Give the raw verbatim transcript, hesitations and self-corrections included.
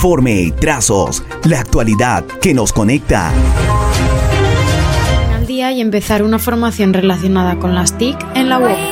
informe, trazos, la actualidad que nos conecta. Al día y empezar una formación relacionada con las T I C en la U O C.